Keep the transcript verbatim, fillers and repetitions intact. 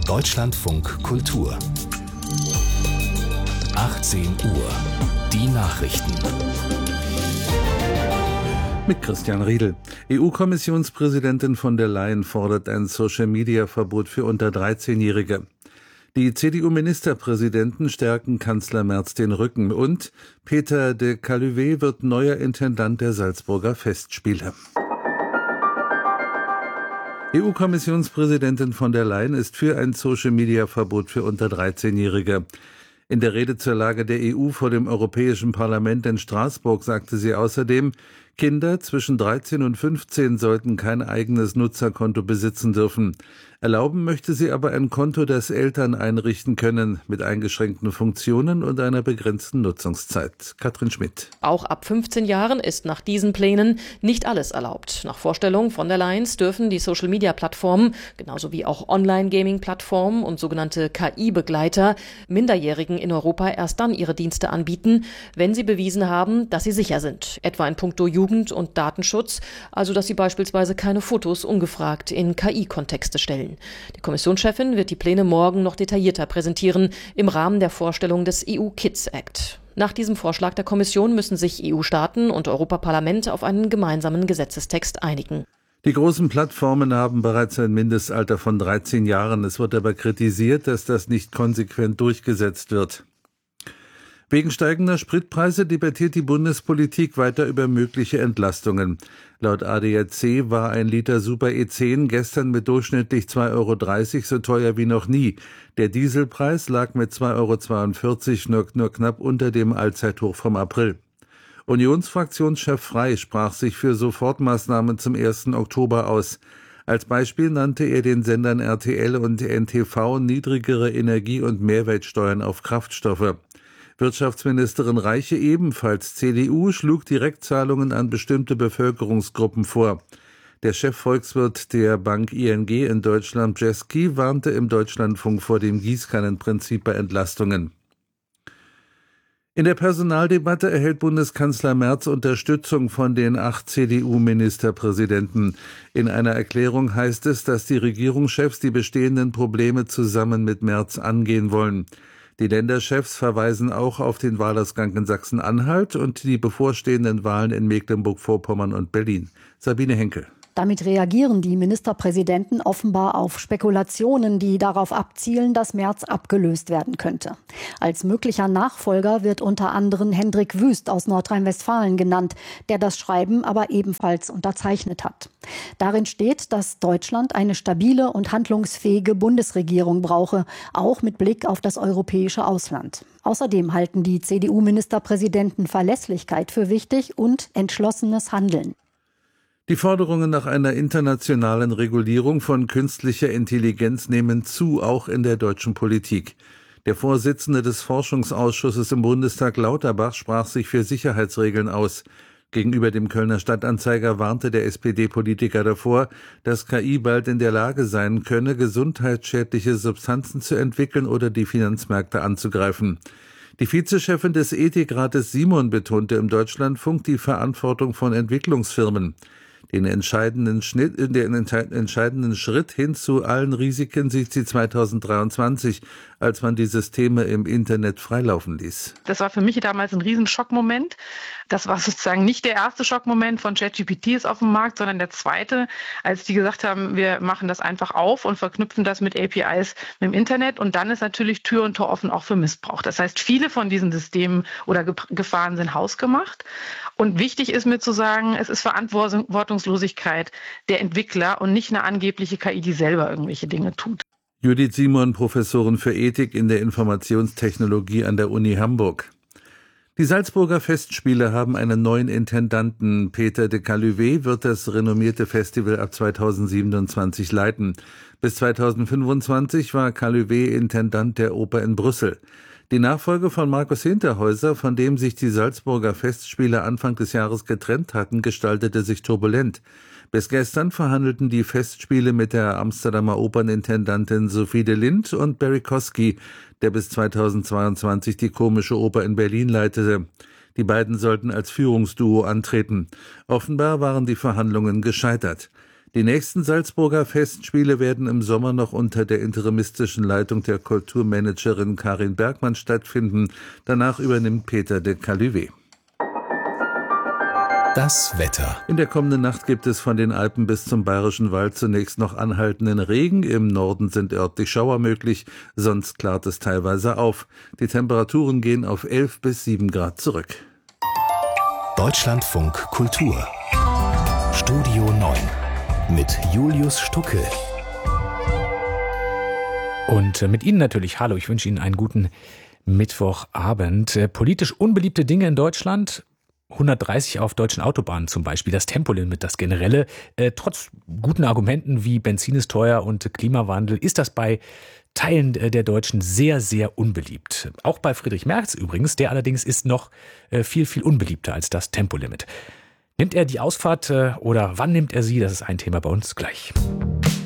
Deutschlandfunk Kultur. achtzehn Uhr. Die Nachrichten. Mit Christian Riedel. E U-Kommissionspräsidentin von der Leyen fordert ein Social-Media-Verbot für unter dreizehnjährige. Die C D U-Ministerpräsidenten stärken Kanzler Merz den Rücken und Peter de Caluvet wird neuer Intendant der Salzburger Festspiele. E U-Kommissionspräsidentin von der Leyen ist für ein Social-Media-Verbot für unter dreizehnjährige. In der Rede zur Lage der E U vor dem Europäischen Parlament in Straßburg sagte sie außerdem, Kinder zwischen dreizehn und fünfzehn sollten kein eigenes Nutzerkonto besitzen dürfen. Erlauben möchte sie aber ein Konto, das Eltern einrichten können, mit eingeschränkten Funktionen und einer begrenzten Nutzungszeit. Katrin Schmidt. Auch ab fünfzehn Jahren ist nach diesen Plänen nicht alles erlaubt. Nach Vorstellung von der Leyen dürfen die Social-Media-Plattformen, genauso wie auch Online-Gaming-Plattformen und sogenannte K I-Begleiter, Minderjährigen in Europa erst dann ihre Dienste anbieten, wenn sie bewiesen haben, dass sie sicher sind, etwa in puncto Jugend- und Datenschutz, also dass sie beispielsweise keine Fotos ungefragt in K I-Kontexte stellen. Die Kommissionschefin wird die Pläne morgen noch detaillierter präsentieren im Rahmen der Vorstellung des E U-Kids Act. Nach diesem Vorschlag der Kommission müssen sich E U-Staaten und Europaparlament auf einen gemeinsamen Gesetzestext einigen. Die großen Plattformen haben bereits ein Mindestalter von dreizehn Jahren. Es wird aber kritisiert, dass das nicht konsequent durchgesetzt wird. Wegen steigender Spritpreise debattiert die Bundespolitik weiter über mögliche Entlastungen. Laut A D A C war ein Liter Super E zehn gestern mit durchschnittlich zwei Euro dreißig so teuer wie noch nie. Der Dieselpreis lag mit zwei Euro zweiundvierzig nur, nur knapp unter dem Allzeithoch vom April. Unionsfraktionschef Frey sprach sich für Sofortmaßnahmen zum ersten Oktober aus. Als Beispiel nannte er den Sendern R T L und N T V niedrigere Energie- und Mehrwertsteuern auf Kraftstoffe. Wirtschaftsministerin Reiche, ebenfalls C D U, schlug Direktzahlungen an bestimmte Bevölkerungsgruppen vor. Der Chefvolkswirt der Bank I N G in Deutschland, Jeski, warnte im Deutschlandfunk vor dem Gießkannenprinzip bei Entlastungen. In der Personaldebatte erhält Bundeskanzler Merz Unterstützung von den acht C D U-Ministerpräsidenten. In einer Erklärung heißt es, dass die Regierungschefs die bestehenden Probleme zusammen mit Merz angehen wollen. Die Länderchefs verweisen auch auf den Wahlausgang in Sachsen-Anhalt und die bevorstehenden Wahlen in Mecklenburg-Vorpommern und Berlin. Sabine Henkel. Damit reagieren die Ministerpräsidenten offenbar auf Spekulationen, die darauf abzielen, dass Merz abgelöst werden könnte. Als möglicher Nachfolger wird unter anderem Hendrik Wüst aus Nordrhein-Westfalen genannt, der das Schreiben aber ebenfalls unterzeichnet hat. Darin steht, dass Deutschland eine stabile und handlungsfähige Bundesregierung brauche, auch mit Blick auf das europäische Ausland. Außerdem halten die C D U-Ministerpräsidenten Verlässlichkeit für wichtig und entschlossenes Handeln. Die Forderungen nach einer internationalen Regulierung von künstlicher Intelligenz nehmen zu, auch in der deutschen Politik. Der Vorsitzende des Forschungsausschusses im Bundestag, Lauterbach, sprach sich für Sicherheitsregeln aus. Gegenüber dem Kölner Stadtanzeiger warnte der S P D-Politiker davor, dass K I bald in der Lage sein könne, gesundheitsschädliche Substanzen zu entwickeln oder die Finanzmärkte anzugreifen. Die Vizechefin des Ethikrates Simon betonte im Deutschlandfunk die Verantwortung von Entwicklungsfirmen. Den entscheidenden, Schnitt, den entscheidenden Schritt hin zu allen Risiken sieht sie zweitausenddreiundzwanzig, als man die Systeme im Internet freilaufen ließ. Das war für mich damals ein Riesenschockmoment. Das war sozusagen nicht der erste Schockmoment von ChatGPT ist auf dem Markt, sondern der zweite, als die gesagt haben, wir machen das einfach auf und verknüpfen das mit A P Is mit dem Internet. Und dann ist natürlich Tür und Tor offen auch für Missbrauch. Das heißt, viele von diesen Systemen oder Gefahren sind hausgemacht. Und wichtig ist mir zu sagen, es ist Verantwortungslosigkeit der Entwickler und nicht eine angebliche K I, die selber irgendwelche Dinge tut. Judith Simon, Professorin für Ethik in der Informationstechnologie an der Uni Hamburg. Die Salzburger Festspiele haben einen neuen Intendanten. Peter de Caluvet wird das renommierte Festival ab zweitausendsiebenundzwanzig leiten. Bis zweitausendfünfundzwanzig war Caluvet Intendant der Oper in Brüssel. Die Nachfolge von Markus Hinterhäuser, von dem sich die Salzburger Festspiele Anfang des Jahres getrennt hatten, gestaltete sich turbulent. Bis gestern verhandelten die Festspiele mit der Amsterdamer Opernintendantin Sophie de Lindt und Barry Kosky, der bis zweitausendzweiundzwanzig die Komische Oper in Berlin leitete. Die beiden sollten als Führungsduo antreten. Offenbar waren die Verhandlungen gescheitert. Die nächsten Salzburger Festspiele werden im Sommer noch unter der interimistischen Leitung der Kulturmanagerin Karin Bergmann stattfinden. Danach übernimmt Peter de Caluvet. Das Wetter. In der kommenden Nacht gibt es von den Alpen bis zum Bayerischen Wald zunächst noch anhaltenden Regen. Im Norden sind örtlich Schauer möglich, sonst klart es teilweise auf. Die Temperaturen gehen auf elf bis sieben Grad zurück. Deutschlandfunk Kultur. Studio neun mit Julius Stucke. Und mit Ihnen natürlich, hallo, ich wünsche Ihnen einen guten Mittwochabend. Politisch unbeliebte Dinge in Deutschland, hundertdreißig auf deutschen Autobahnen zum Beispiel, das Tempolimit, das generelle. Äh, trotz guten Argumenten wie Benzin ist teuer und Klimawandel ist das bei Teilen der Deutschen sehr, sehr unbeliebt. Auch bei Friedrich Merz übrigens, der allerdings ist noch äh, viel, viel unbeliebter als das Tempolimit. Nimmt er die Ausfahrt äh, oder wann nimmt er sie? Das ist ein Thema bei uns gleich.